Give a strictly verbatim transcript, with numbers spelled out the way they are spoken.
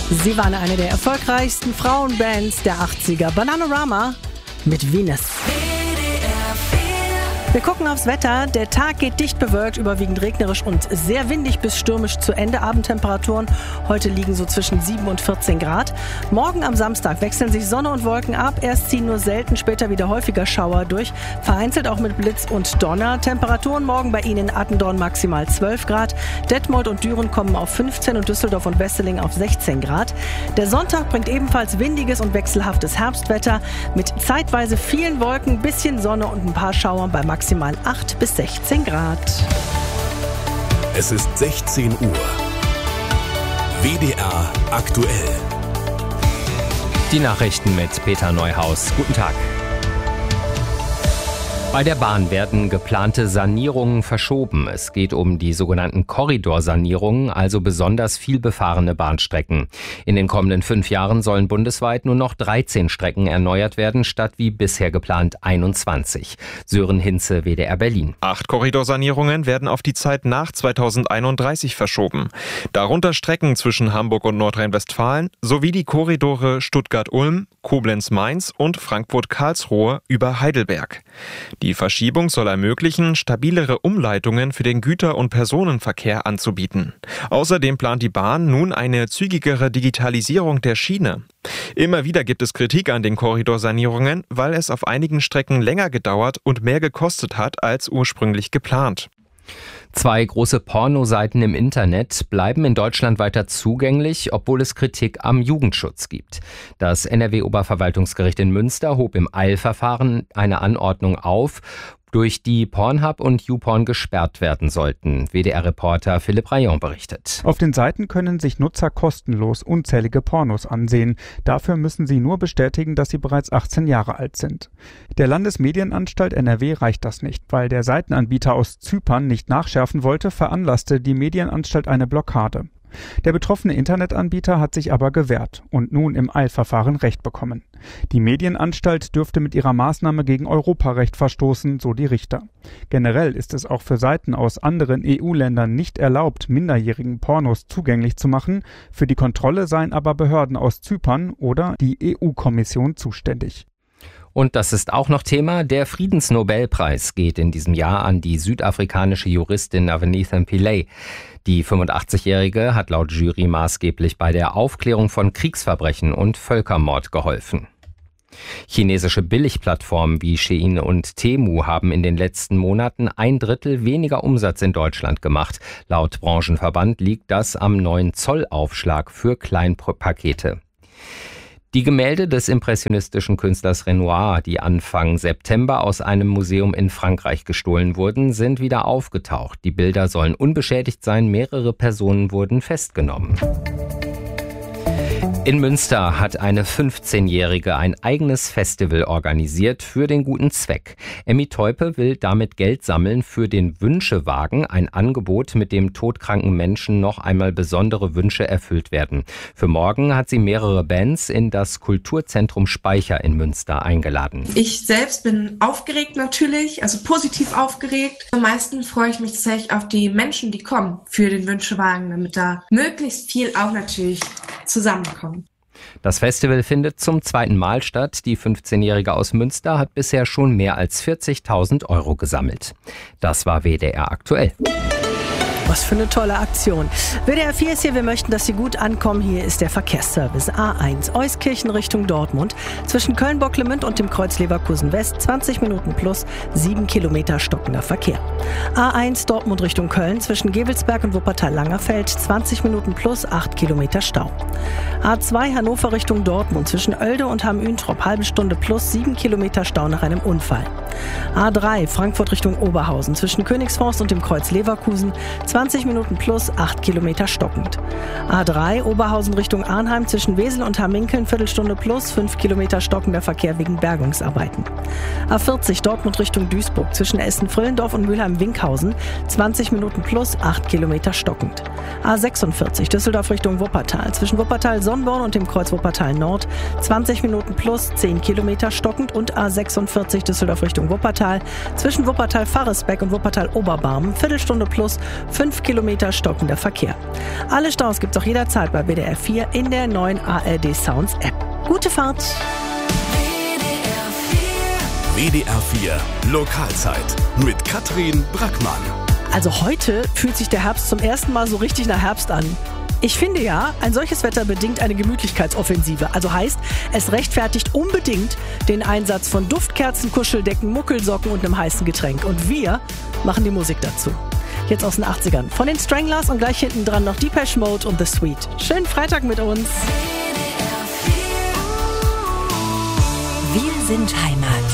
Sie waren eine der erfolgreichsten Frauenbands der achtziger. Bananarama mit Venus. Wir gucken aufs Wetter. Der Tag geht dicht bewölkt, überwiegend regnerisch und sehr windig bis stürmisch zu Ende. Abendtemperaturen heute liegen so zwischen sieben und vierzehn Grad. Morgen am Samstag wechseln sich Sonne und Wolken ab. Erst ziehen nur selten, später wieder häufiger Schauer durch. Vereinzelt auch mit Blitz und Donner. Temperaturen morgen bei Ihnen in Attendorn maximal zwölf Grad. Detmold und Düren kommen auf fünfzehn und Düsseldorf und Wesseling auf sechzehn Grad. Der Sonntag bringt ebenfalls windiges und wechselhaftes Herbstwetter mit zeitweise vielen Wolken, bisschen Sonne und ein paar Schauern bei maximal maximal acht bis sechzehn Grad. Es ist sechzehn Uhr. W D R aktuell. Die Nachrichten mit Peter Neuhaus. Guten Tag. Bei der Bahn werden geplante Sanierungen verschoben. Es geht um die sogenannten Korridorsanierungen, also besonders viel befahrene Bahnstrecken. In den kommenden fünf Jahren sollen bundesweit nur noch dreizehn Strecken erneuert werden, statt wie bisher geplant einundzwanzig. Sören Hinze, W D R Berlin. Acht Korridorsanierungen werden auf die Zeit nach zweitausendeinunddreißig verschoben. Darunter Strecken zwischen Hamburg und Nordrhein-Westfalen sowie die Korridore Stuttgart-Ulm, Koblenz-Mainz und Frankfurt-Karlsruhe über Heidelberg. Die Verschiebung soll ermöglichen, stabilere Umleitungen für den Güter- und Personenverkehr anzubieten. Außerdem plant die Bahn nun eine zügigere Digitalisierung der Schiene. Immer wieder gibt es Kritik an den Korridorsanierungen, weil es auf einigen Strecken länger gedauert und mehr gekostet hat als ursprünglich geplant. Zwei große Pornoseiten im Internet bleiben in Deutschland weiter zugänglich, obwohl es Kritik am Jugendschutz gibt. Das N R W-Oberverwaltungsgericht in Münster hob im Eilverfahren eine Anordnung auf, durch die Pornhub und YouPorn gesperrt werden sollten. W D R-Reporter Philipp Rayon berichtet. Auf den Seiten können sich Nutzer kostenlos unzählige Pornos ansehen. Dafür müssen sie nur bestätigen, dass sie bereits achtzehn Jahre alt sind. Der Landesmedienanstalt N R W reicht das nicht. Weil der Seitenanbieter aus Zypern nicht nachschärfen wollte, veranlasste die Medienanstalt eine Blockade. Der betroffene Internetanbieter hat sich aber gewehrt und nun im Eilverfahren Recht bekommen. Die Medienanstalt dürfte mit ihrer Maßnahme gegen Europarecht verstoßen, so die Richter. Generell ist es auch für Seiten aus anderen E U-Ländern nicht erlaubt, minderjährigen Pornos zugänglich zu machen. Für die Kontrolle seien aber Behörden aus Zypern oder die E U-Kommission zuständig. Und das ist auch noch Thema. Der Friedensnobelpreis geht in diesem Jahr an die südafrikanische Juristin Avenithan Pillay. Die fünfundachtzigjährige hat laut Jury maßgeblich bei der Aufklärung von Kriegsverbrechen und Völkermord geholfen. Chinesische Billigplattformen wie Shein und Temu haben in den letzten Monaten ein Drittel weniger Umsatz in Deutschland gemacht. Laut Branchenverband liegt das am neuen Zollaufschlag für Kleinpakete. Die Gemälde des impressionistischen Künstlers Renoir, die Anfang September aus einem Museum in Frankreich gestohlen wurden, sind wieder aufgetaucht. Die Bilder sollen unbeschädigt sein, mehrere Personen wurden festgenommen. In Münster hat eine fünfzehnjährige ein eigenes Festival organisiert für den guten Zweck. Emmy Teupe will damit Geld sammeln für den Wünschewagen, ein Angebot, mit dem todkranken Menschen noch einmal besondere Wünsche erfüllt werden. Für morgen hat sie mehrere Bands in das Kulturzentrum Speicher in Münster eingeladen. Ich selbst bin aufgeregt natürlich, also positiv aufgeregt. Am meisten freue ich mich tatsächlich auf die Menschen, die kommen für den Wünschewagen, damit da möglichst viel auch natürlich zusammenkommt. Das Festival findet zum zweiten Mal statt. Die fünfzehnjährige aus Münster hat bisher schon mehr als vierzigtausend Euro gesammelt. Das war W D R aktuell. Was für eine tolle Aktion. W D R vier ist hier, wir möchten, dass Sie gut ankommen. Hier ist der Verkehrsservice A eins, Euskirchen Richtung Dortmund. Zwischen Köln-Bocklemünd und dem Kreuz Leverkusen West, zwanzig Minuten plus, sieben Kilometer stockender Verkehr. A eins Dortmund Richtung Köln, zwischen Gevelsberg und Wuppertal-Langerfeld, zwanzig Minuten plus, acht Kilometer Stau. A zwei Hannover Richtung Dortmund, zwischen Oelde und Hamm-Üntrop, halbe Stunde plus, sieben Kilometer Stau nach einem Unfall. A drei Frankfurt Richtung Oberhausen, zwischen Königsforst und dem Kreuz Leverkusen, zwanzig Minuten plus, acht Kilometer stockend. A drei Oberhausen Richtung Arnheim, zwischen Wesel und Hamminkeln, Viertelstunde plus, fünf Kilometer stockender Verkehr wegen Bergungsarbeiten. A vierzig Dortmund Richtung Duisburg, zwischen Essen-Frillendorf und Mülheim-Winkhausen, zwanzig Minuten plus, acht Kilometer stockend. A sechsundvierzig Düsseldorf Richtung Wuppertal, zwischen Wuppertal-Sonnborn und dem Kreuz Wuppertal Nord, zwanzig Minuten plus, zehn Kilometer stockend. Und A sechsundvierzig Düsseldorf Richtung Wuppertal, zwischen Wuppertal-Farresbeck und Wuppertal-Oberbarmen, Viertelstunde plus, fünf Fünf Kilometer stockender Verkehr. Alle Staus gibt's auch jederzeit bei W D R vier in der neuen A R D Sounds App. Gute Fahrt! W D R vier Lokalzeit mit Katrin Brackmann. Also heute fühlt sich der Herbst zum ersten Mal so richtig nach Herbst an. Ich finde ja, ein solches Wetter bedingt eine Gemütlichkeitsoffensive. Also heißt, es rechtfertigt unbedingt den Einsatz von Duftkerzen, Kuscheldecken, Muckelsocken und einem heißen Getränk. Und wir machen die Musik dazu. Jetzt aus den achtzigern. Von den Stranglers und gleich hinten dran noch Depeche Mode und The Sweet. Schönen Freitag mit uns. Wir sind Heimat.